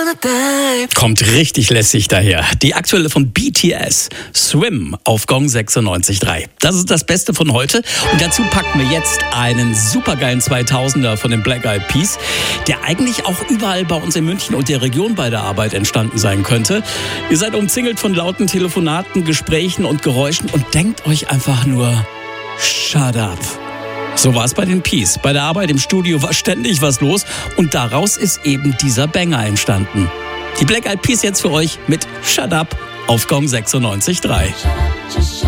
Kommt richtig lässig daher. Die aktuelle von BTS, Swim auf Gong 96.3. Das ist das Beste von heute. Und dazu packen wir jetzt einen supergeilen 2000er von den Black Eyed Peas, der eigentlich auch überall bei uns in München und der Region bei der Arbeit entstanden sein könnte. Ihr seid umzingelt von lauten Telefonaten, Gesprächen und Geräuschen und denkt euch einfach nur, shut up. So war es bei den Peas. Bei der Arbeit im Studio war ständig was los und daraus ist eben dieser Banger entstanden. Die Black Eyed Peas jetzt für euch mit Shut Up auf Gong 96.3.